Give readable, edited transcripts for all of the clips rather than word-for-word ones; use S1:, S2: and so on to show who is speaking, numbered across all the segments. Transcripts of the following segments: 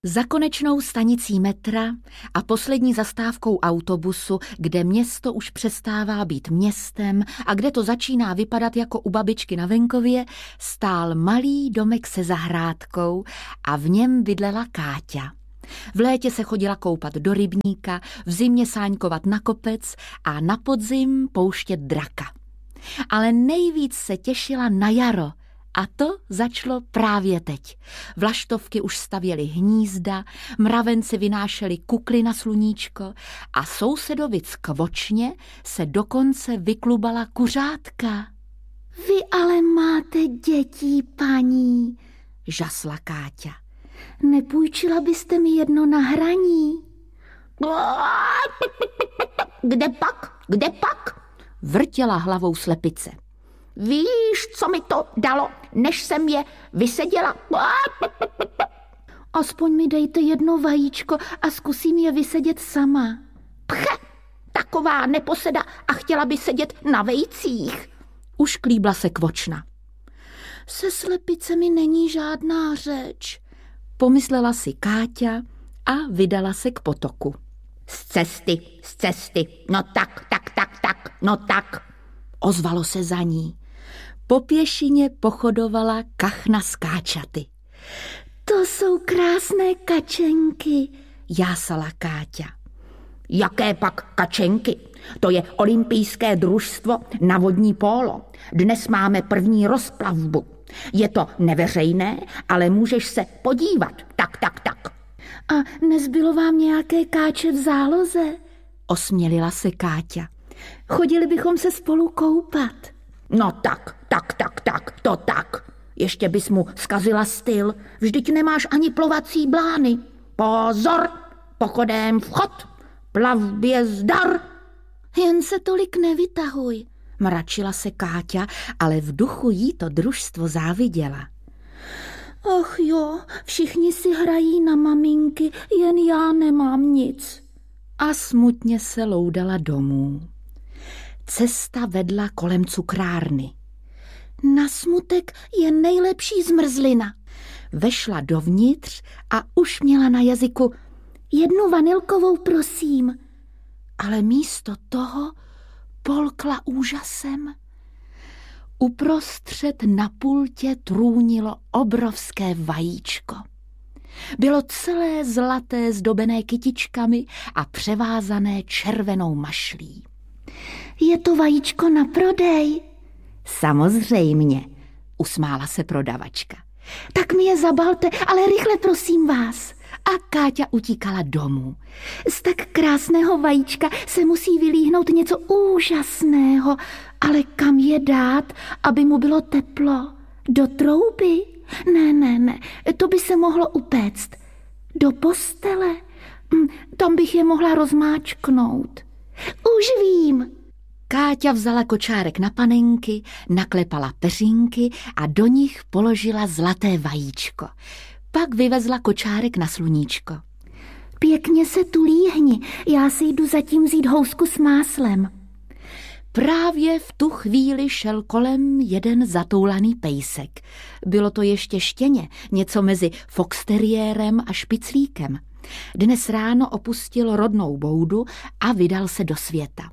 S1: Za konečnou stanicí metra a poslední zastávkou autobusu, kde město už přestává být městem a kde to začíná vypadat jako u babičky na venkově, stál malý domek se zahrádkou a v něm bydlela Káťa. V létě se chodila koupat do rybníka, v zimě sáňkovat na kopec a na podzim pouštět draka. Ale nejvíc se těšila na jaro. A to začalo právě teď. Vlaštovky už stavěly hnízda, mravenci vynášeli kukly na sluníčko a sousedovic Kvočně se dokonce vyklubala kuřátka.
S2: Vy ale máte dětí, paní,
S1: žasla Káťa.
S2: Nepůjčila byste mi jedno na hraní?
S3: Kde pak?
S1: Vrtěla hlavou slepice.
S3: Víš, co mi to dalo, než jsem je vyseděla?
S2: Aspoň mi dejte jedno vajíčko a zkusím je vysedět sama.
S3: Pche, taková neposeda a chtěla by sedět na vejcích.
S1: Ušklíbla se Kvočna.
S2: Se slepicemi není žádná řeč,
S1: pomyslela si Káťa a vydala se k potoku.
S3: Z cesty, no tak,
S1: ozvalo se za ní. Po pěšině pochodovala kachna z káčaty.
S2: To jsou krásné kačenky,
S1: jásala Káťa.
S3: Jaké pak kačenky? To je olympijské družstvo na vodní pólo. Dnes máme první rozplavbu. Je to neveřejné, ale můžeš se podívat. Tak.
S2: A nezbylo vám nějaké káče v záloze?
S1: Osmělila se Káťa.
S2: Chodili bychom se spolu koupat.
S3: No tak, to tak. Ještě bys mu zkazila styl. Vždyť nemáš ani plovací blány. Pozor, pochodem vchod, plavbě zdar.
S2: Jen se tolik nevytahuj,
S1: mračila se Káťa, ale v duchu jí to družstvo záviděla.
S2: Ach jo, všichni si hrají na maminky, jen já nemám nic.
S1: A smutně se loudala domů. Cesta vedla kolem cukrárny.
S2: Na smutek je nejlepší zmrzlina.
S1: Vešla dovnitř a už měla na jazyku
S2: jednu vanilkovou, prosím.
S1: Ale místo toho polkla úžasem. Uprostřed na pultě trůnilo obrovské vajíčko. Bylo celé zlaté, zdobené kytičkami a převázané červenou mašlí.
S2: Je to vajíčko na prodej?
S1: Samozřejmě, usmála se prodavačka.
S2: Tak mi je zabalte, ale rychle prosím vás.
S1: A Káťa utíkala domů.
S2: Z tak krásného vajíčka se musí vylíhnout něco úžasného, ale kam je dát, aby mu bylo teplo? Do trouby? Ne, to by se mohlo upéct. Do postele? Tam bych je mohla rozmáčknout. Už vím.
S1: Káťa vzala kočárek na panenky, naklepala peřinky a do nich položila zlaté vajíčko. Pak vyvezla kočárek na sluníčko.
S2: Pěkně se tu líhni, já si jdu zatím vzít housku s máslem.
S1: Právě v tu chvíli šel kolem jeden zatoulaný pejsek. Bylo to ještě štěně, něco mezi foxteriérem a špiclíkem. Dnes ráno opustil rodnou boudu a vydal se do světa.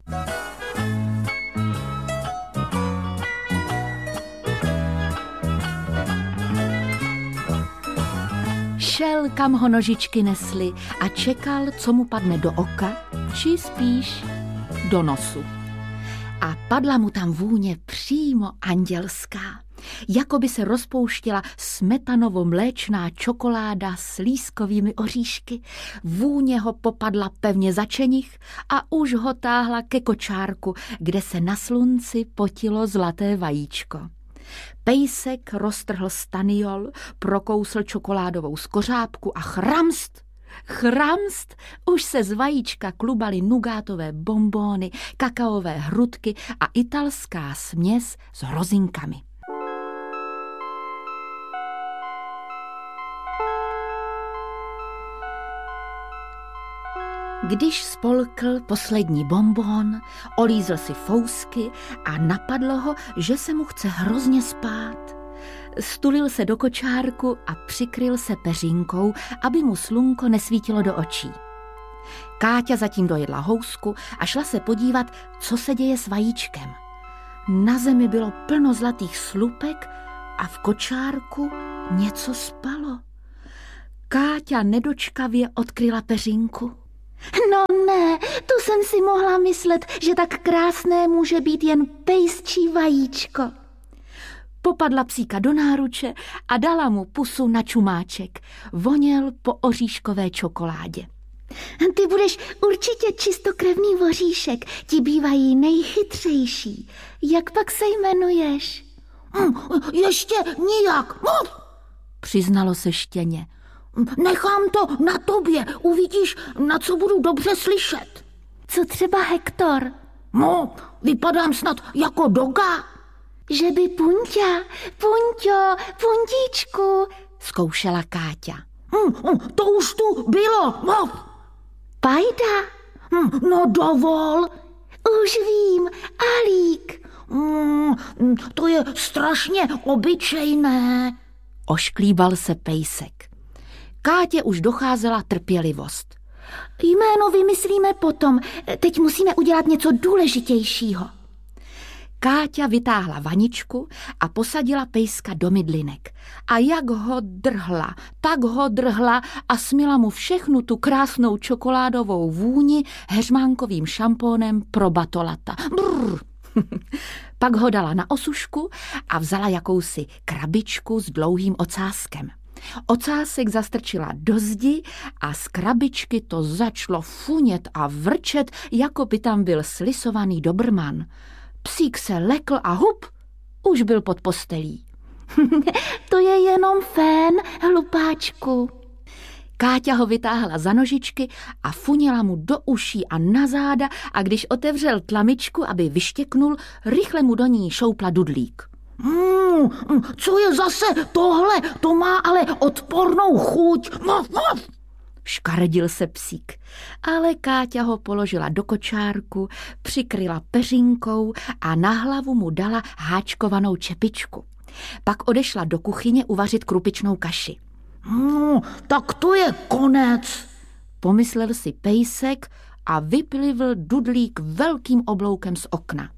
S1: Šel, kam ho nožičky nesly a čekal, co mu padne do oka, či spíš do nosu. A padla mu tam vůně přímo andělská, jako by se rozpouštěla smetanovo-mléčná čokoláda s lískovými oříšky. Vůně ho popadla pevně za čenich a už ho táhla ke kočárku, kde se na slunci potilo zlaté vajíčko. Pejsek roztrhl staniol, prokousl čokoládovou skořápku a chramst, už se z vajíčka klubaly nugátové bonbóny, kakaové hrudky a italská směs s hrozinkami. Když spolkl poslední bonbon, olízl si fousky a napadlo ho, že se mu chce hrozně spát. Stulil se do kočárku a přikryl se peřinkou, aby mu slunko nesvítilo do očí. Káťa zatím dojedla housku a šla se podívat, co se děje s vajíčkem. Na zemi bylo plno zlatých slupek a v kočárku něco spalo. Káťa nedočkavě odkryla peřinku.
S2: No ne, to jsem si mohla myslet, že tak krásné může být jen pejsčí vajíčko.
S1: Popadla psíka do náruče a dala mu pusu na čumáček. Voněl po oříškové čokoládě.
S2: Ty budeš určitě čistokrevný voříšek, ti bývají nejchytřejší. Jak pak se jmenuješ?
S3: Ještě nijak,
S1: přiznalo se štěně.
S3: Nechám to na tobě, uvidíš, na co budu dobře slyšet.
S2: Co třeba Hektor?
S3: No, vypadám snad jako doga.
S2: Že by Punťa, Punťo, Puntíčku,
S1: zkoušela Káťa.
S3: To už tu bylo.
S2: Pajda.
S3: No dovol.
S2: Už vím, Alík.
S3: To je strašně obyčejné.
S1: Ošklíbal se pejsek. Kátě už docházela trpělivost.
S2: Jméno vymyslíme potom, teď musíme udělat něco důležitějšího.
S1: Káťa vytáhla vaničku a posadila pejska do mydlinek. A jak ho drhla, tak ho drhla a smila mu všechnu tu krásnou čokoládovou vůni heřmánkovým šampónem pro batolata. Brr. Pak ho dala na osušku a vzala jakousi krabičku s dlouhým ocáskem. Ocásek zastrčila do zdi a z krabičky to začalo funět a vrčet, jako by tam byl slisovaný dobrman. Psík se lekl a hup, už byl pod postelí.
S2: To je jenom fén, hlupáčku.
S1: Káťa ho vytáhla za nožičky a funila mu do uší a na záda a když otevřel tlamičku, aby vyštěknul, rychle mu do ní šoupla dudlík.
S3: Co je zase tohle? To má ale odpornou chuť.
S1: Škaredil se psík, ale Káťa ho položila do kočárku, přikryla peřinkou a na hlavu mu dala háčkovanou čepičku. Pak odešla do kuchyně uvařit krupičnou kaši.
S3: Tak to je konec,
S1: pomyslel si pejsek a vyplivl dudlík velkým obloukem z okna.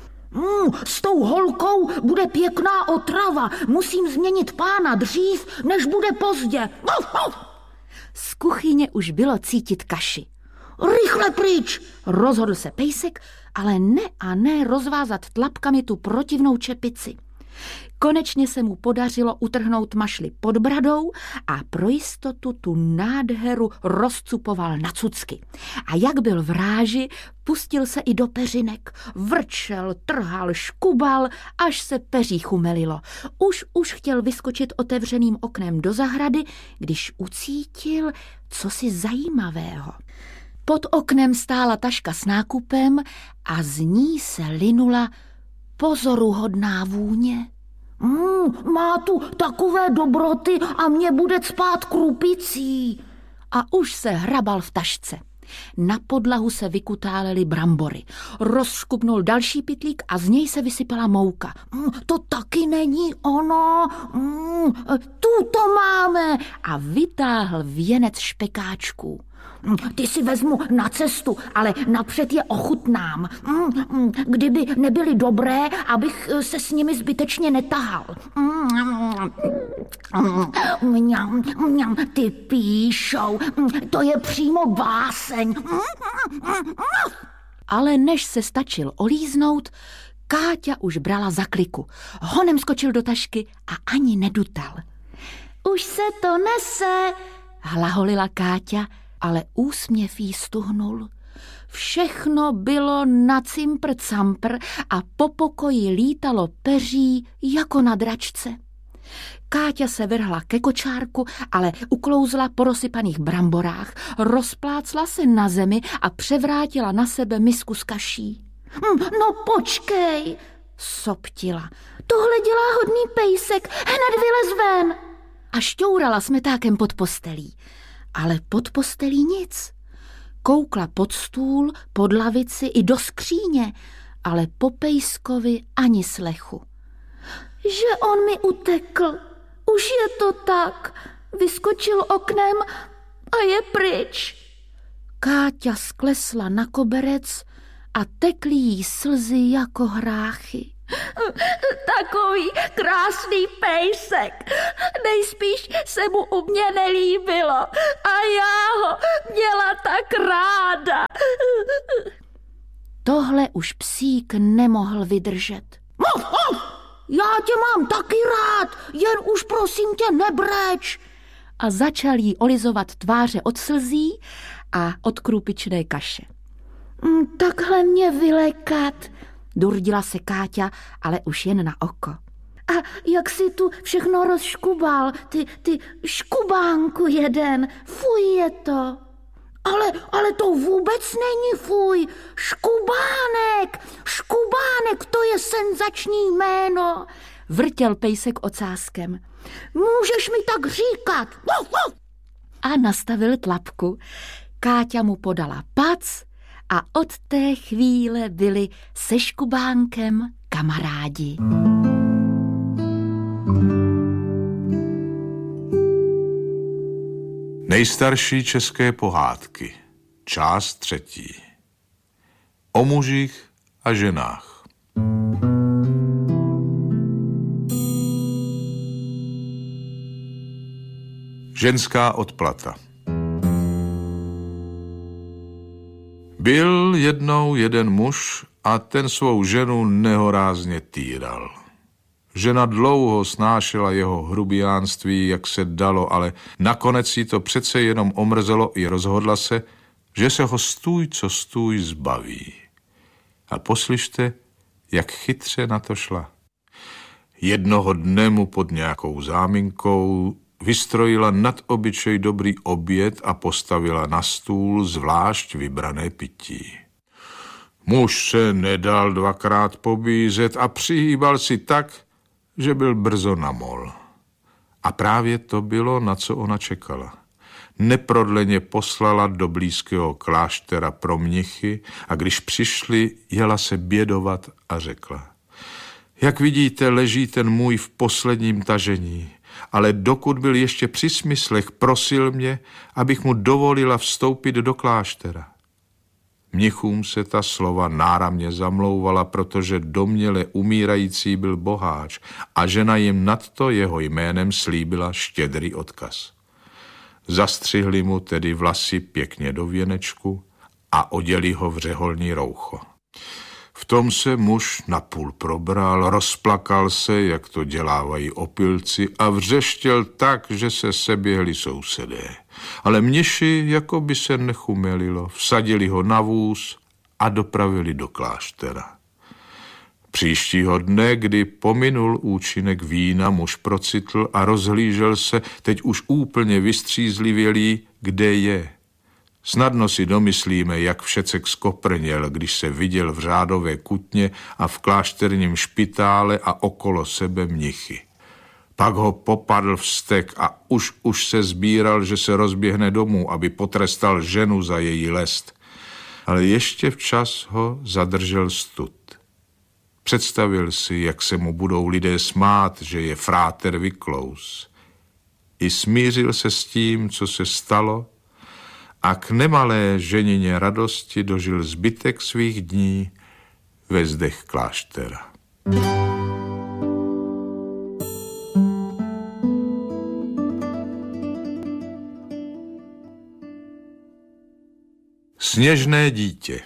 S3: S tou holkou bude pěkná otrava. Musím změnit pána dřív, než bude pozdě.
S1: Z kuchyně už bylo cítit kaši.
S3: Rychle pryč,
S1: rozhodl se pejsek, ale ne rozvázat tlapkami tu protivnou čepici. Konečně se mu podařilo utrhnout mašli pod bradou a pro jistotu tu nádheru rozcupoval na cucky. A jak byl v ráži, pustil se i do peřinek. Vrčel, trhal, škubal, až se peří chumelilo. Už chtěl vyskočit otevřeným oknem do zahrady, když ucítil cosi zajímavého. Pod oknem stála taška s nákupem a z ní se linula pozoruhodná vůně.
S3: Má tu takové dobroty a mě bude cpát krupicí.
S1: A už se hrabal v tašce. Na podlahu se vykutálely brambory. Rozškubnul další pytlík a z něj se vysypala mouka.
S3: To taky není ono. Tu to máme.
S1: A vytáhl věnec špekáčků.
S3: Ty si vezmu na cestu, ale napřed je ochutnám. Kdyby nebyly dobré, abych se s nimi zbytečně netahal. Ty píšou, to je přímo báseň.
S1: Ale než se stačil olíznout, Káťa už brala za kliku. Honem skočil do tašky a ani nedutal.
S2: Už se to nese,
S1: hlaholila Káťa, ale úsměv jí stuhnul. Všechno bylo na cimpr-campr a po pokoji lítalo peří jako na dračce. Káťa se vrhla ke kočárku, ale uklouzla po rozsypaných bramborách, rozplácla se na zemi a převrátila na sebe misku s kaší.
S2: No počkej,
S1: soptila.
S2: Tohle dělá hodný pejsek, hned vylez ven.
S1: A šťourala smetákem pod postelí. Ale pod postelí nic. Koukla pod stůl, pod lavici i do skříně, ale po pejskovi ani slechu.
S2: že on mi utekl. Už je to tak. Vyskočil oknem a je pryč.
S1: Káťa sklesla na koberec a tekly jí slzy jako hráchy.
S2: Takový krásný pejsek. Nejspíš se mu u mě nelíbilo a já ho měla tak ráda.
S1: Tohle už psík nemohl vydržet.
S3: Já tě mám taky rád, jen už prosím tě nebreč.
S1: A začal jí olizovat tváře od slzí a od krůpičné kaše.
S2: Takhle mě vylekat.
S1: Durdila se Káťa, ale už jen na oko.
S2: A jak si tu všechno rozškubal, ty škubánku jeden, fuj je to.
S3: Ale to vůbec není fuj. Škubánek, to je senzační jméno.
S1: Vrtěl pejsek ocáskem.
S3: Můžeš mi tak říkat.
S1: A nastavil tlapku. Káťa mu podala pac a od té chvíle byli se Škubánkem kamarádi.
S4: Nejstarší české pohádky. Část 3. O mužích a ženách. Ženská odplata. Byl jednou jeden muž a ten svou ženu nehorázně týral. Žena dlouho snášela jeho hrubiánství, jak se dalo, ale nakonec jí to přece jenom omrzelo i rozhodla se, že se ho stůj co stůj zbaví. A poslyšte, jak chytře na to šla. Jednoho dne mu pod nějakou záminkou vystrojila nad obyčej dobrý oběd a postavila na stůl zvlášť vybrané pití. Muž se nedal dvakrát pobízet a přihýbal si tak, že byl brzo na mol. A právě to bylo, na co ona čekala. Neprodleně poslala do blízkého kláštera pro mnichy a když přišli, jela se bědovat a řekla: Jak vidíte, leží ten můj v posledním tažení, ale dokud byl ještě při smyslech, prosil mě, abych mu dovolila vstoupit do kláštera. Mnichům se ta slova náramně zamlouvala, protože domněle umírající byl boháč a žena jim nadto jeho jménem slíbila štědrý odkaz. Zastřihli mu tedy vlasy pěkně do věnečku a oděli ho v řeholní roucho. V tom se muž napůl probral, rozplakal se, jak to dělávají opilci, a vřeštěl tak, že se seběhli sousedé. Ale mniši, jako by se nechumelilo, vsadili ho na vůz a dopravili do kláštera. Příštího dne, kdy pominul účinek vína, muž procitl a rozhlížel se, teď už úplně vystřízlivělý, kde je. Snadno si domyslíme, jak všecek skoprněl, když se viděl v řádové kutně a v klášterním špitále a okolo sebe mnichy. Pak ho popadl vztek a už se sbíral, že se rozběhne domů, aby potrestal ženu za její lest. Ale ještě včas ho zadržel stud. Představil si, jak se mu budou lidé smát, že je fráter Vyklous. I smířil se s tím, co se stalo, a k nemalé ženině radosti dožil zbytek svých dní ve zdech kláštera. Sněžné dítě.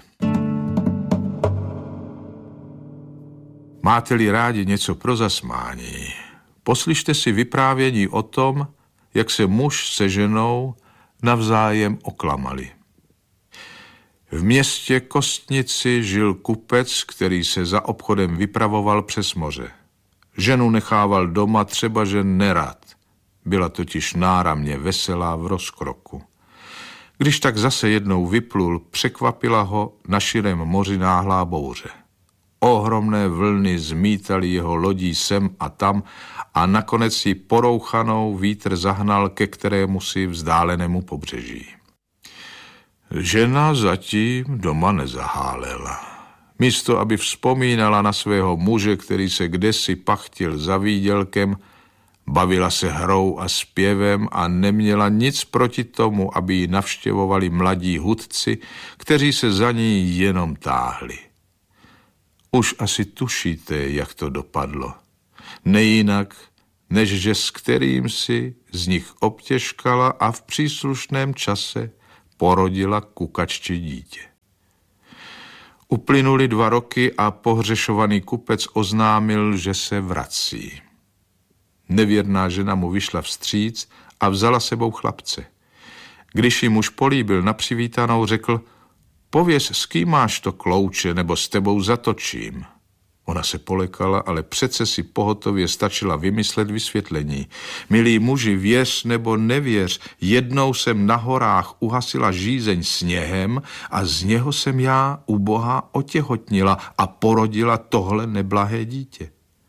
S4: Máte-li rádi něco pro zasmání, poslyšte si vyprávění o tom, jak se muž se ženou navzájem oklamali. V městě Kostnici žil kupec, který se za obchodem vypravoval přes moře. Ženu nechával doma, třeba že nerad. Byla totiž náramně veselá v rozkroku. Když tak zase jednou vyplul, překvapila ho na širém moři náhlá bouře. Ohromné vlny zmítaly jeho lodí sem a tam a nakonec ji porouchanou vítr zahnal ke kterému si vzdálenému pobřeží. Žena zatím doma nezahálela. Místo, aby vzpomínala na svého muže, který se kdesi pachtil za výdělkem, bavila se hrou a zpěvem a neměla nic proti tomu, aby ji navštěvovali mladí hudci, kteří se za ní jenom táhli. Už asi tušíte, jak to dopadlo. Nejinak, než že s kterým si z nich obtěžkala a v příslušném čase porodila kukačče dítě. Uplynuly 2 roky a pohřešovaný kupec oznámil, že se vrací. Nevěrná žena mu vyšla vstříc a vzala sebou chlapce. Když ji muž políbil na přivítanou, řekl: pověz, s kým máš to klouče, nebo s tebou zatočím. Ona se polekala, ale přece si pohotově stačila vymyslet vysvětlení. Milí muži, věř nebo nevěř, jednou jsem na horách uhasila žízeň sněhem a z něho jsem já, ubohá, otěhotnila a porodila tohle neblahé dítě.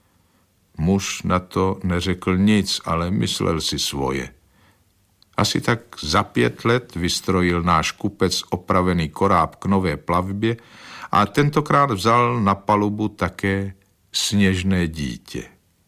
S4: Muž na to neřekl nic, ale myslel si svoje. Asi tak za 5 let vystrojil náš kupec opravený koráb k nové plavbě a tentokrát vzal na palubu také sněžné dítě.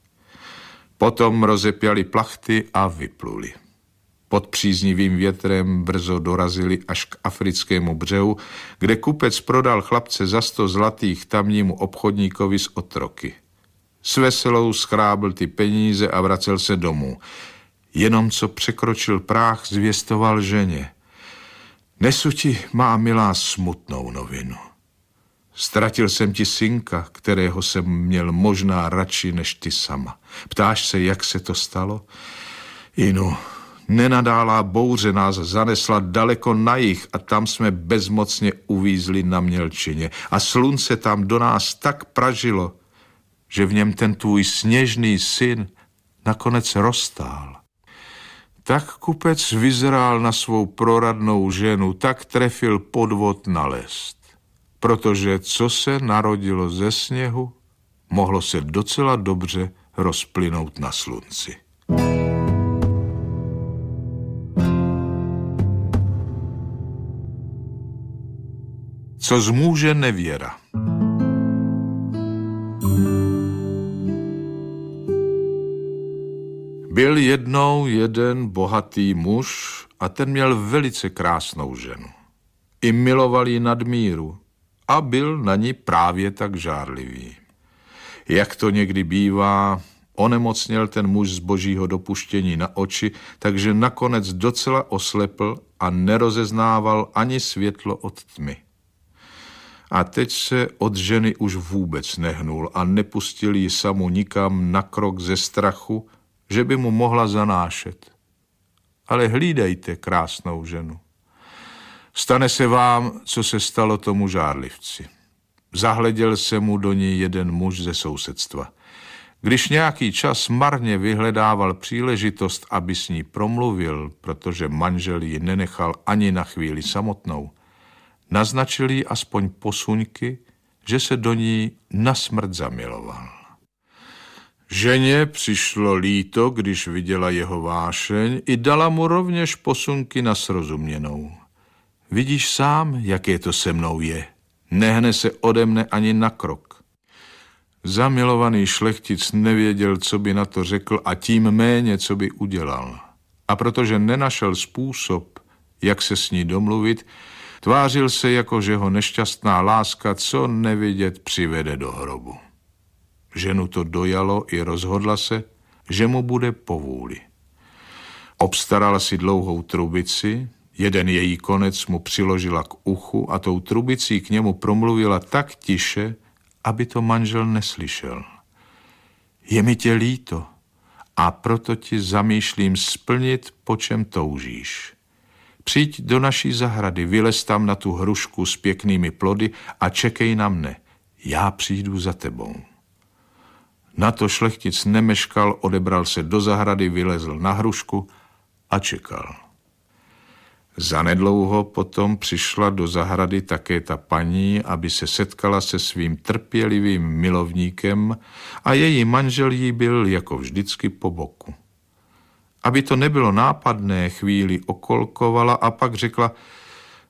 S4: Potom rozepjali plachty a vypluli. Pod příznivým větrem brzo dorazili až k africkému břehu, kde kupec prodal chlapce za 100 zlatých tamnímu obchodníkovi s otroky. S veselou schrábl ty peníze a vracel se domů. Jenom co překročil práh, zvěstoval ženě: nesu ti, má milá, smutnou novinu. Ztratil jsem ti synka, kterého jsem měl možná radši než ty sama. Ptáš se, jak se to stalo? Inu, nenadálá bouře nás zanesla daleko na jih a tam jsme bezmocně uvízli na mělčině. A slunce tam do nás tak pražilo, že v něm ten tvůj sněžný syn nakonec roztál. Tak kupec vyzrál na svou proradnou ženu, tak trefil podvod nalézt. Protože co se narodilo ze sněhu, mohlo se docela dobře rozplynout na slunci. Co zmůže nevěra? Byl jednou jeden bohatý muž a ten měl velice krásnou ženu. I miloval ji nadmíru a byl na ní právě tak žárlivý. Jak to někdy bývá, onemocněl ten muž z božího dopuštění na oči, takže nakonec docela oslepl a nerozeznával ani světlo od tmy. A teď se od ženy už vůbec nehnul a nepustil ji samu nikam na krok ze strachu, že by mu mohla zanášet. Ale hlídejte krásnou ženu. Stane se vám, co se stalo tomu žárlivci. Zahleděl se mu do ní jeden muž ze sousedstva. Když nějaký čas marně vyhledával příležitost, aby s ní promluvil, protože manžel ji nenechal ani na chvíli samotnou, naznačil jí aspoň posuňky, že se do ní nasmrt zamiloval. Ženě přišlo líto, když viděla jeho vášeň, i dala mu rovněž posunky na srozuměnou. Vidíš sám, jaké to se mnou je. Nehne se ode mne ani na krok. Zamilovaný šlechtic nevěděl, co by na to řekl a tím méně, co by udělal. A protože nenašel způsob, jak se s ní domluvit, tvářil se, jako že ho nešťastná láska co nevidět přivede do hrobu. Ženu to dojalo i rozhodla se, že mu bude po vůli. Obstarala si dlouhou trubici, jeden její konec mu přiložila k uchu a tou trubicí k němu promluvila tak tiše, aby to manžel neslyšel. Je mi tě líto a proto ti zamýšlím splnit, po čem toužíš. Přijď do naší zahrady, vylez tam na tu hrušku s pěknými plody a čekej na mne. Já přijdu za tebou. Na to šlechtic nemeškal, odebral se do zahrady, vylezl na hrušku a čekal. Zanedlouho potom přišla do zahrady také ta paní, aby se setkala se svým trpělivým milovníkem a její manžel jí byl jako vždycky po boku. Aby to nebylo nápadné, chvíli okolkovala a pak řekla: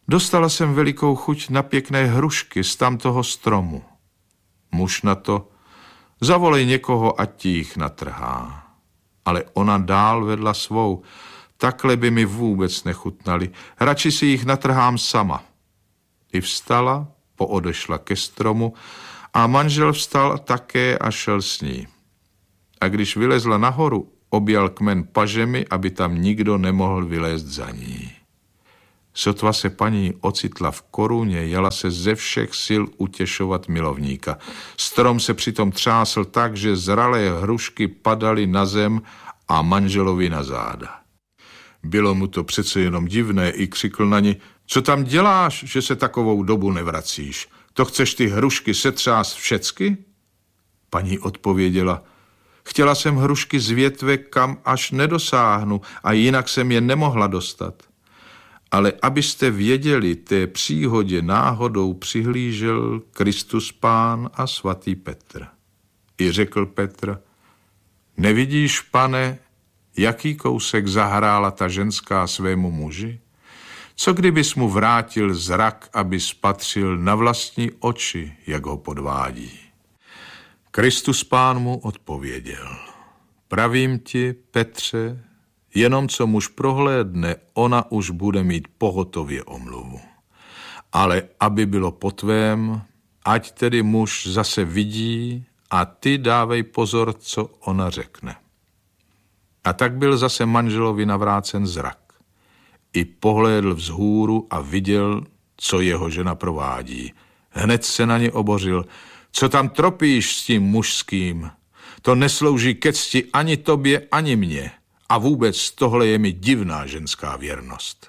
S4: Dostala jsem velikou chuť na pěkné hrušky z tamtoho stromu. Muž na to: zavolej někoho, ať ti jich natrhá. Ale ona dál vedla svou: takhle by mi vůbec nechutnali, radši si jich natrhám sama. I vstala, poodešla ke stromu a manžel vstal také a šel s ní. A když vylezla nahoru, objal kmen pažemi, aby tam nikdo nemohl vylézt za ní. Sotva se paní ocitla v koruně, jala se ze všech sil utěšovat milovníka. Strom se přitom třásl tak, že zralé hrušky padaly na zem a manželovi na záda. Bylo mu to přece jenom divné, i křikl na ní: co tam děláš, že se takovou dobu nevracíš? To chceš ty hrušky setřást všecky? Paní odpověděla: chtěla jsem hrušky z větve, kam až nedosáhnu, a jinak jsem je nemohla dostat. Ale abyste věděli, té příhodě náhodou přihlížel Kristus Pán a svatý Petr. I řekl Petr: nevidíš, pane, jaký kousek zahrála ta ženská svému muži? Co kdybys mu vrátil zrak, aby spatřil na vlastní oči, jak ho podvádí? Kristus Pán mu odpověděl: pravím ti, Petře, jenom co muž prohlédne, ona už bude mít pohotově omluvu. Ale aby bylo po tvém, ať tedy muž zase vidí a ty dávej pozor, co ona řekne. A tak byl zase manželovi navrácen zrak. I pohlédl vzhůru a viděl, co jeho žena provádí. Hned se na ně obořil: co tam tropíš s tím mužským? To neslouží ke cti ani tobě, ani mně. A vůbec tohle je mi divná ženská věrnost.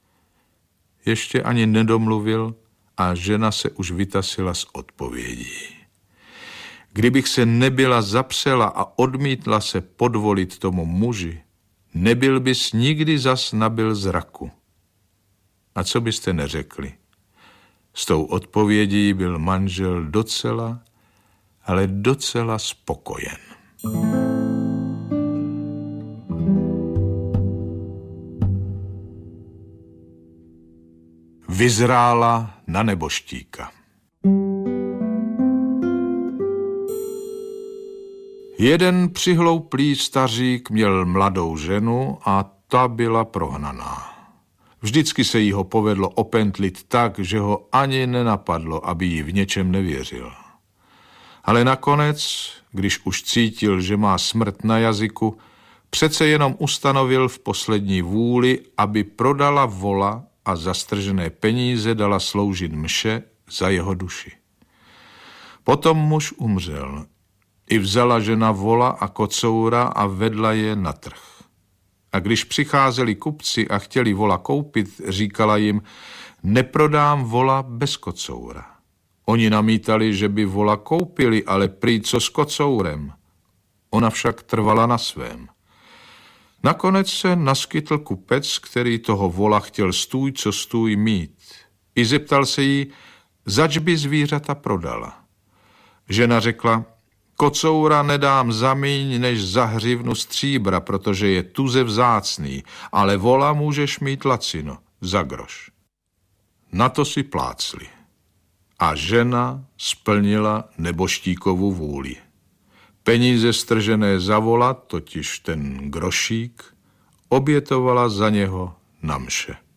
S4: Ještě ani nedomluvil a žena se už vytasila s odpovědí. Kdybych se nebyla zapřela a odmítla se podvolit tomu muži, nebyl bys nikdy zas nabyl zraku. A co byste neřekli? S tou odpovědí byl manžel docela, ale docela spokojen. Vyzrála na neboštíka. Jeden přihlouplý stařík měl mladou ženu a ta byla prohnaná. Vždycky se jí ho povedlo opentlit tak, že ho ani nenapadlo, aby jí v něčem nevěřil. Ale nakonec, když už cítil, že má smrt na jazyku, přece jenom ustanovil v poslední vůli, aby prodala vola a za stržené peníze dala sloužit mše za jeho duši. Potom muž umřel. I vzala žena vola a kocoura a vedla je na trh. A když přicházeli kupci a chtěli vola koupit, říkala jim: neprodám vola bez kocoura. Oni namítali, že by vola koupili, ale prý co s kocourem. Ona však trvala na svém. Nakonec se naskytl kupec, který toho vola chtěl stůj co stůj mít. I zeptal se jí, zač by zvířata prodala. Žena řekla: kocoura nedám za míň než za hřivnu stříbra, protože je tuze vzácný, ale vola můžeš mít lacino, za groš. Na to si plácli. A žena splnila neboštíkovu vůli. Peníze stržené za vola, totiž ten grošík, obětovala za něho na mše.